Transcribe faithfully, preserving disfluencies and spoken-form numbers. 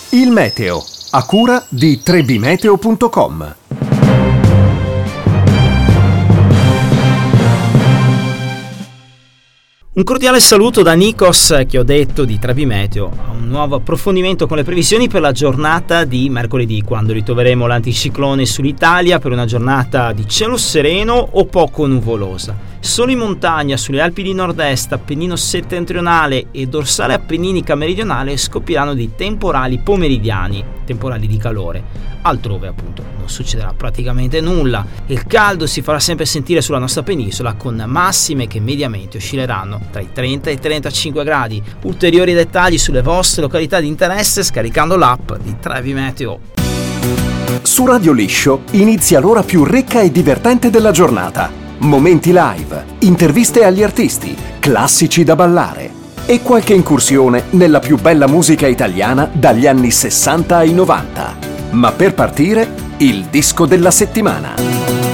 Il meteo, a cura di tre b meteo punto com. Un cordiale saluto da Nikos Chiodetto di tre b Meteo a un nuovo approfondimento con le previsioni per la giornata di mercoledì, quando ritroveremo l'anticiclone sull'Italia per una giornata di cielo sereno o poco nuvolosa. Solo in montagna, sulle Alpi di Nord-Est, Appennino settentrionale e dorsale appenninica meridionale scoppieranno dei temporali pomeridiani, temporali di calore. Altrove appunto non succederà praticamente nulla. Il caldo si farà sempre sentire sulla nostra penisola, con massime che mediamente oscilleranno tra i trenta e i trentacinque gradi. Ulteriori dettagli sulle vostre località di interesse scaricando l'app di tre b Meteo. Su Radio Liscio inizia l'ora più ricca e divertente della giornata. Momenti live, interviste agli artisti, classici da ballare e qualche incursione nella più bella musica italiana dagli anni sessanta ai novanta. Ma per partire, il disco della settimana.